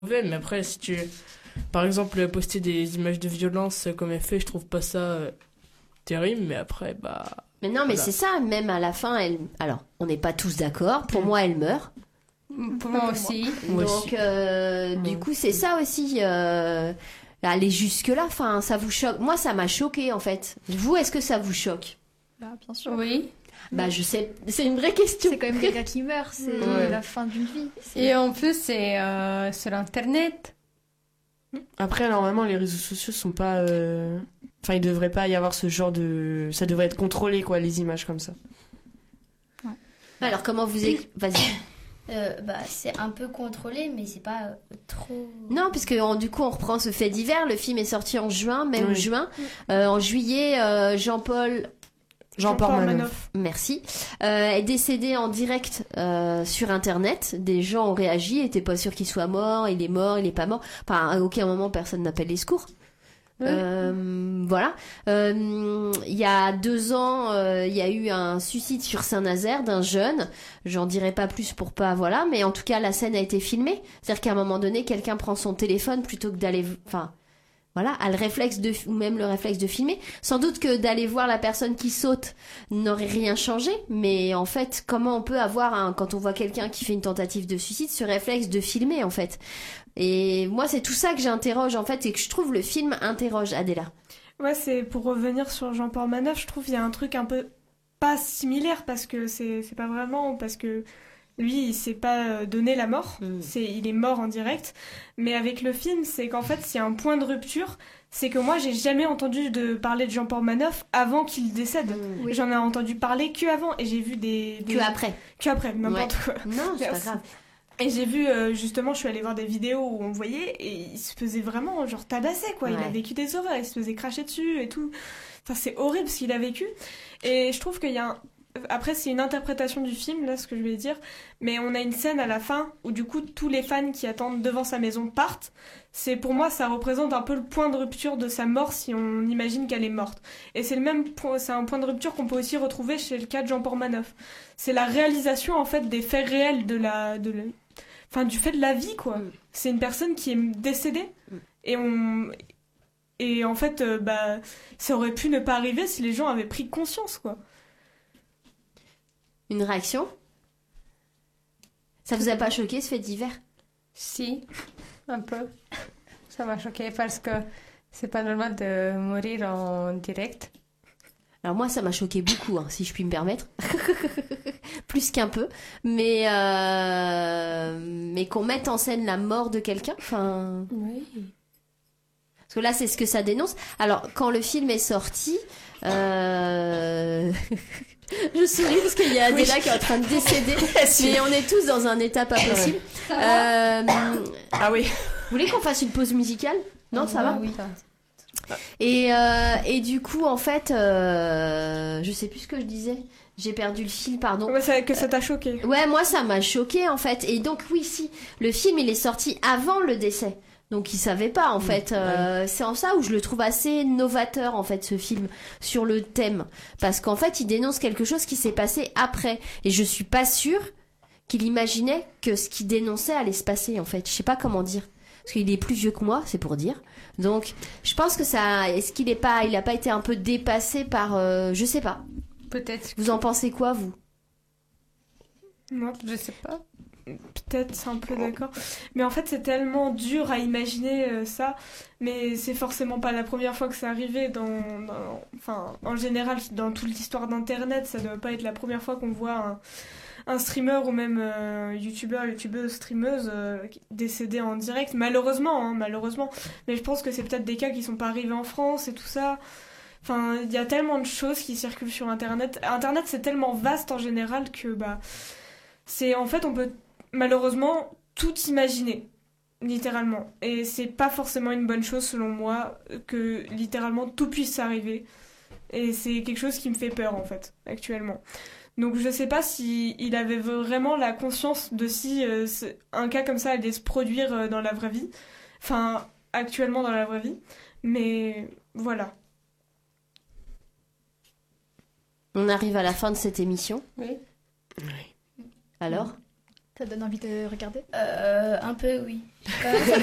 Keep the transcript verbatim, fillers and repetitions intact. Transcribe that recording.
mauvais, mais après, si tu, par exemple, poster des images de violence euh, comme elle fait, je trouve pas ça euh, terrible, mais après, bah, Mais non, mais voilà. c'est ça, même à la fin, elle... Alors, on n'est pas tous d'accord. Pour Mm. moi, elle meurt. Pour moi aussi. Moi Donc, aussi. euh, du Ouais. coup, c'est ça aussi. Euh... Aller jusque-là, enfin, ça vous choque. Moi, ça m'a choqué en fait. Vous, est-ce que ça vous choque? Bah, bien sûr. Oui. Bah, je sais. C'est une vraie question. C'est quand même quelqu'un qui meurt, c'est Ouais. la fin d'une vie. C'est- Et en plus, c'est euh, sur Internet. Après, normalement, les réseaux sociaux sont pas. euh, Enfin, il devrait pas y avoir ce genre de. Ça devrait être contrôlé, quoi, les images comme ça. Alors, comment vous... é- Vas-y. Euh, bah, c'est un peu contrôlé, mais c'est pas euh, trop. Non, puisque on- du coup, on reprend ce fait divers. Le film est sorti en juin, même Oui. juin. Euh, en juillet, euh, Jean-Paul... Jean-Paul Manoff. Merci. Euh, est décédé en direct euh, sur Internet. Des gens ont réagi, étaient pas sûrs qu'il soit mort. Il est mort, il est pas mort. Enfin, à aucun moment personne n'appelle les secours. Ouais. Euh, voilà. Euh, Il y a deux ans, euh, il y a eu un suicide sur Saint-Nazaire d'un jeune. J'en dirai pas plus pour pas, voilà. Mais en tout cas, la scène a été filmée. C'est-à-dire qu'à un moment donné, quelqu'un prend son téléphone plutôt que d'aller, enfin. Voilà, a le réflexe de, ou même le réflexe de filmer. Sans doute que d'aller voir la personne qui saute n'aurait rien changé, mais en fait, comment on peut avoir, un, quand on voit quelqu'un qui fait une tentative de suicide, ce réflexe de filmer, en fait. Et moi, c'est tout ça que j'interroge, en fait, et que je trouve le film interroge, Adela. Ouais, c'est pour revenir sur Jean-Paul Manoff, je trouve qu'il y a un truc un peu pas similaire parce que c'est c'est pas vraiment parce que lui il s'est pas euh, donné la mort, Mm. c'est il est mort en direct, mais avec le film c'est qu'en fait s'il y a un point de rupture, c'est que moi j'ai jamais entendu de parler de Jean-Paul Manoff avant qu'il décède. Oui. J'en ai entendu parler que avant et j'ai vu des, des... Que après. que après n'importe quoi. Non, c'est pas Merci. grave. Et j'ai vu, euh, justement, je suis allée voir des vidéos où on voyait, et il se faisait vraiment, genre, tabasser, quoi. Il a Ouais. vécu des horreurs, il se faisait cracher dessus et tout. Enfin, c'est horrible ce qu'il a vécu. Et je trouve qu'il y a un... Après, c'est une interprétation du film, là, ce que je vais dire. Mais on a une scène à la fin où, du coup, tous les fans qui attendent devant sa maison partent. C'est, pour moi, ça représente un peu le point de rupture de sa mort si on imagine qu'elle est morte. Et c'est le même point, c'est un point de rupture qu'on peut aussi retrouver chez le cas de Jean-Paul Manoff. C'est la réalisation, en fait, des faits réels de la, de la- enfin, du fait de la vie, quoi. Mm. C'est une personne qui est décédée. Mm. Et on, et en fait, euh, bah, ça aurait pu ne pas arriver si les gens avaient pris conscience, quoi. Une réaction? Ça vous a pas choqué, ce fait divers? Si, un peu. Ça m'a choqué parce que c'est pas normal de mourir en direct. Alors moi, ça m'a choqué beaucoup, hein, si je puis me permettre. Plus qu'un peu. Mais, euh, mais qu'on mette en scène la mort de quelqu'un, enfin... Oui. Parce que là, c'est ce que ça dénonce. Alors, quand le film est sorti... Euh... je souris parce qu'il y a Adela qui est en train de décéder. Mais on est tous dans un état pas possible. Euh... Ah oui. Vous voulez qu'on fasse une pause musicale? Non, ça va? Oui. Et, euh, et du coup, en fait, euh, je sais plus ce que je disais. J'ai perdu le fil, pardon. Ouais, ça- que ça t'a choqué. Ouais, moi, ça m'a choqué en fait. Et donc, oui, si, le film, il est sorti avant le décès. Donc, il savait pas, en fait. Euh, C'est en ça où je le trouve assez novateur, en fait, ce film, sur le thème. Parce qu'en fait, il dénonce quelque chose qui s'est passé après. Et je suis pas sûre qu'il imaginait que ce qu'il dénonçait allait se passer, en fait. Je sais pas comment dire. Parce qu'il est plus vieux que moi, c'est pour dire. Donc, je pense que ça... Est-ce qu'il est pas... Il a pas été un peu dépassé par... euh, je sais pas. Peut-être, Vous en pensez quoi, vous? Moi, je sais pas. peut-être, c'est un peu d'accord. Mais en fait, c'est tellement dur à imaginer euh, ça. Mais c'est forcément pas la première fois que c'est arrivé dans, dans- enfin, en général, dans toute l'histoire d'Internet, ça doit pas être la première fois qu'on voit un, un streamer ou même euh, youtubeur, youtubeuse, streameuse euh, décédé en direct. Malheureusement, hein, malheureusement. Mais je pense que c'est peut-être des cas qui sont pas arrivés en France et tout ça. Enfin, il y a tellement de choses qui circulent sur Internet. Internet, c'est tellement vaste en général que, bah, c'est, en fait, on peut malheureusement tout imaginer, littéralement. Et c'est pas forcément une bonne chose, selon moi, que littéralement tout puisse arriver. Et c'est quelque chose qui me fait peur, en fait, actuellement. Donc je sais pas si il avait vraiment la conscience de si euh, c'est- un cas comme ça allait se produire euh, dans la vraie vie. Enfin, actuellement dans la vraie vie. Mais voilà. On arrive à la fin de cette émission. Oui. Alors? Ça donne envie de regarder? Euh, un peu, oui. Quand même, ça